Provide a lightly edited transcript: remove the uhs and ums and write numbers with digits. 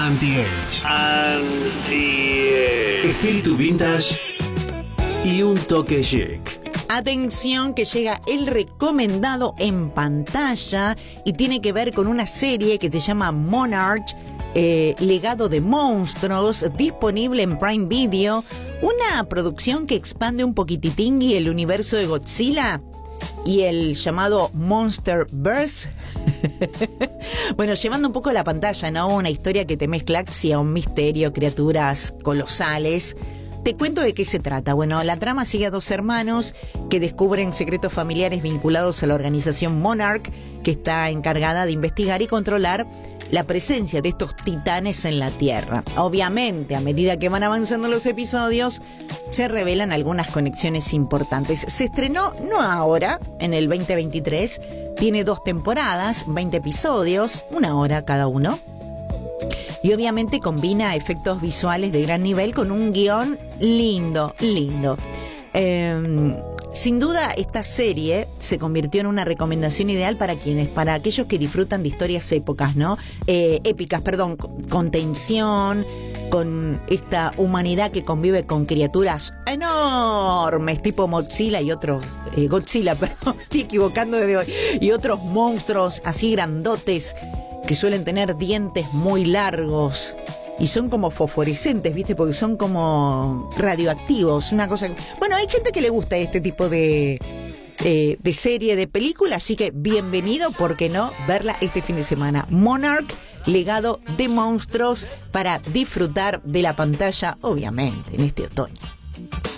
Anti-Age. Anti-Age. Espíritu vintage y un toque chic. Atención que llega el recomendado en pantalla y tiene que ver con una serie que se llama Monarch, Legado de Monstruos, disponible en Prime Video. Una producción que expande un poquititín el universo de Godzilla y el llamado Monsterverse. Bueno, llevando un poco a la pantalla, ¿no? Una historia que te mezcla acción, misterio, criaturas colosales. Te cuento de qué se trata. Bueno, la trama sigue a dos hermanos que descubren secretos familiares vinculados a la organización Monarch, que está encargada de investigar y controlar la presencia de estos titanes en la Tierra. Obviamente, a medida que van avanzando los episodios, se revelan algunas conexiones importantes. Se estrenó no ahora, en el 2023, tiene 2 temporadas, 20 episodios, 1 hora cada uno. Y obviamente combina efectos visuales de gran nivel con un guión lindo. Sin duda, esta serie se convirtió en una recomendación ideal para aquellos que disfrutan de historias épicas, con tensión, con esta humanidad que convive con criaturas enormes, tipo Godzilla, estoy equivocando desde hoy, y otros monstruos así grandotes que suelen tener dientes muy largos y son como fosforescentes, ¿viste? Porque son como radioactivos, una cosa. Bueno, hay gente que le gusta este tipo de serie, de película, así que bienvenido, ¿por qué no? Verla este fin de semana. Monarch, Legado de Monstruos, para disfrutar de la pantalla, obviamente, en este otoño.